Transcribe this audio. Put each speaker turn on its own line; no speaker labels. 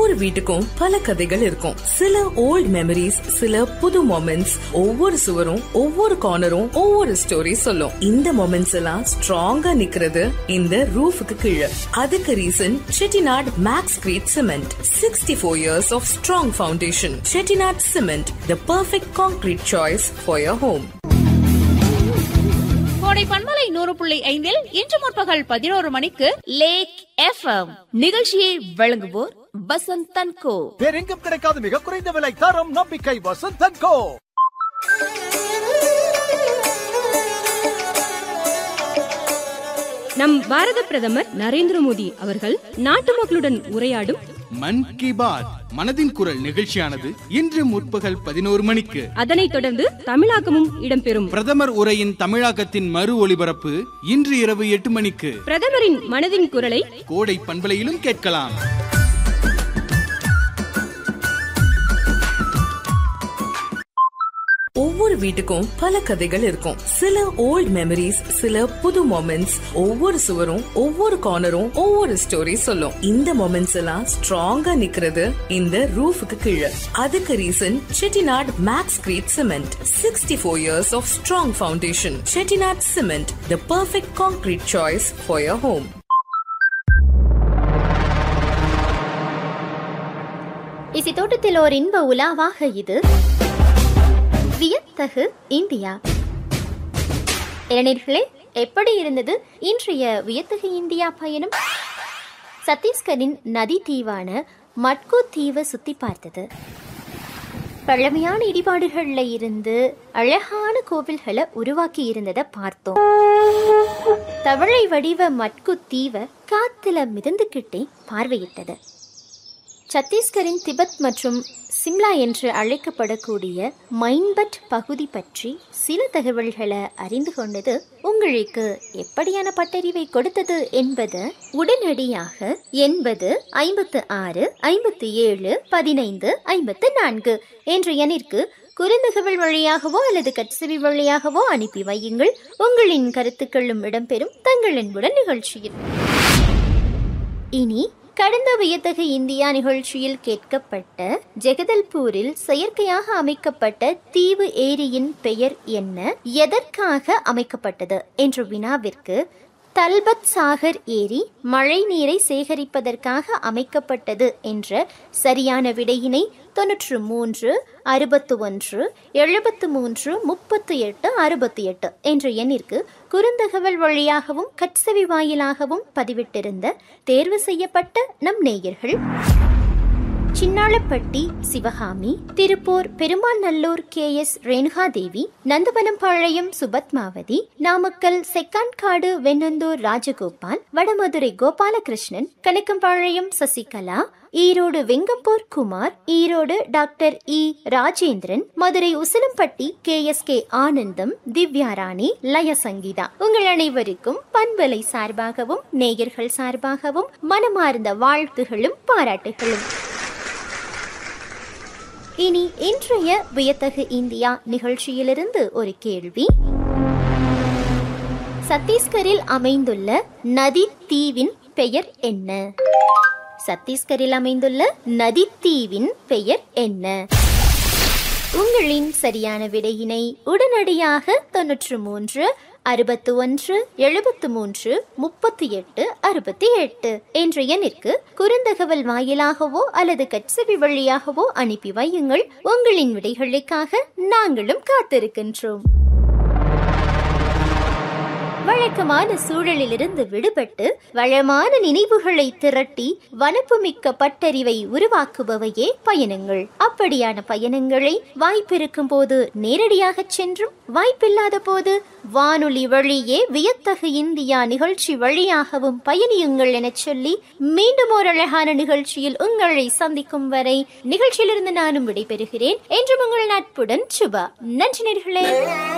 ஒவ்வொரு வீட்டுக்கும் பல கதைகள் இருக்கும். சில ஓல்ட் மெமரிஸ், சில புது மொமெண்ட்ஸ். ஒவ்வொரு சுவரும் ஒவ்வொரு கார்னரும் ஒவ்வொரு ஸ்டோரி சொல்லும். இந்த மொமெண்ட்ஸ் எல்லாம் ஸ்ட்ராங்கா நிக்கிறது இந்த ரூஃபுக்கு கீழே. அதுக்கு reason Chettinad maths great cement. 64 years of strong foundation. Chettinad Cement, the perfect concrete choice for your home.
கோடை பண்பலை 100.5 இன்று முற்பகல் 11 மணிக்கு லேக் எஃப்எம் நிகழ்ச்சியை வழங்குவோர் வசந்த் அண்ட் கோ.
வேறெங்கும் கிடைக்காத மிக குறைந்த விலை, தரம், நம்பிக்கை வசந்த் அண்ட் கோ.
நம் பாரத பிரதமர் நரேந்திர மோடி அவர்கள் நாட்டு மக்களுடன் உரையாடும்
மன் கி பாத் மனதின் குரல் நிகழ்ச்சியானது இன்று முற்பகல் 11 மணிக்கு.
அதனைத் தொடர்ந்து தமிழாக்கமும் இடம்பெறும்.
பிரதமர் உரையின் தமிழாக்கத்தின் மறு ஒலிபரப்பு இன்று இரவு 8 மணிக்கு.
பிரதமரின் மனதின் குரலை
கோடை பண்பலையிலும் கேட்கலாம்.
ஒவ்வொரு வீட்டுக்கும் பல கதைகள் இருக்கும். சில ஓல்ட் மெமரிஸ், சில புது மொமெண்ட்ஸ். ஒவ்வொரு சுவரும் ஒவ்வொரு கார்னரும் ஒவ்வொரு ஸ்டோரி சொல்லும். இந்த மொமெண்ட்ஸ் எல்லாம் ஸ்ட்ராங்கா நிக்கிறது இந்த ரூஃபுக்கு கீழே. அதுக்கு reason Chettinad maths great cement. 64 years of strong foundation. Chettinad Cement, the perfect concrete choice for your home.
இசை தோட்டத்தில் ஓர் இன்ப உலாவாக இது வியத்தகு இந்தியா. இளைஞர்களே, எப்படி இருந்தது இன்றைய வியத்தகு இந்தியா பயணம்? சத்தீஸ்கரின் நதி தீவான மட்கு தீவை சுத்தி பார்த்தது. பழமையான இடிபாடுகள்ல இருந்து அழகான கோவில்களை உருவாக்கி இருந்ததை பார்த்தோம். தவளை வடிவ மட்கு தீவை காத்துல மிதந்துகிட்டே பார்வையிட்டது. சத்தீஸ்கரின் திபெத் மற்றும் சிம்லா என்று அழைக்கப்படக்கூடிய மைன்பட் பகுதி பற்றி சில தகவல்களை அறிந்து கொண்டது உங்களுக்கு எப்படியான பட்டறிவை கொடுத்தது என்பது உடனடியாக 80 56 57 15 54 என்ற எண்ணிற்கு குறுந்தகவல் வழியாகவோ அல்லது கட்செவி வழியாகவோ அனுப்பி வையுங்கள். உங்களின் கருத்துக்களும் இடம்பெறும் தங்கள் அன்புடன் நிகழ்ச்சியில். இனி கடந்த வியத்தகு இந்தியா நிகழ்ச்சியில் கேட்கப்பட்ட ஜெகதல்பூரில் செயற்கையாக அமைக்கப்பட்ட தீவு ஏரியின் பெயர் என்ன, எதற்காக அமைக்கப்பட்டது என்ற வினாவிற்கு தல்பத் சாகர் ஏரி மழை நீரை சேகரிப்பதற்காக அமைக்கப்பட்டது என்ற சரியான விடையினை 93 61 73 38 68 என்ற எண்ணிற்கு குறுந்தகவல் வழியாகவும் கட்செவி வாயிலாகவும் பதிவிட்டிருந்த தேர்வு செய்யப்பட்ட நம் நேயர்கள் சின்னாளப்பட்டி சிவகாமி, திருப்பூர் பெருமாநல்லூர் KS ரேணுகாதேவி, நந்தவனம்பாளையம் சுபத்மாவதி, நாமக்கல் செக்கான்காடு வெண்ணந்தூர் ராஜகோபால், வடமதுரை கோபாலகிருஷ்ணன், கணக்கம்பாளையம் சசிகலா, ஈரோடு வெங்கம்பூர் குமார், ஈரோடு டாக்டர் இ ராஜேந்திரன், மதுரை உசிலம்பட்டி KSK ஆனந்தம், திவ்யாராணி, லய சங்கீதா. உங்கள் அனைவருக்கும் பண்பலை சார்பாகவும் நேயர்கள் சார்பாகவும் மனமார்ந்த வாழ்த்துகளும் பாராட்டுகளும். இனி இன்றைய வியத்தகு இந்தியா நிகழ்ச்சியிலிருந்து ஒரு கேள்வி. சத்தீஸ்கரில் அமைந்துள்ள நதி தீவின் பெயர் என்ன? சத்தீஸ்கரில் அமைந்துள்ள நதி தீவின் பெயர் என்ன? உங்களின் சரியான விடையினை உடனடியாக 93 61 73 38 68 என்ற எண்ணிற்கு குறுந்தகவல் வாயிலாகவோ அல்லது கட்செவி வழியாகவோ அனுப்பி வையுங்கள். உங்களின் விடைகளுக்காக நாங்களும் காத்திருக்கின்றோம். வழக்கமான சூழலிலிருந்து விடுபட்டு வளமான நினைவுகளை திரட்டி வனப்புமிக்க பட்டறிவை உருவாக்குபவையே பயணங்கள். அப்படியான பயணங்களை வாய்ப்பிருக்கும் போது நேரடியாக சென்றும் வாய்ப்பில்லாத போது வானொலி வழியே வியத்தகு இந்தியா நிகழ்ச்சி வழியாகவும் பயணியுங்கள் என சொல்லி மீண்டும் ஒரு அழகான நிகழ்ச்சியில் உங்களை சந்திக்கும் வரை நிகழ்ச்சியிலிருந்து நானும் விடைபெறுகிறேன். என்றும் உங்கள் நட்புடன் சுபா. நன்றி நேயர்களே.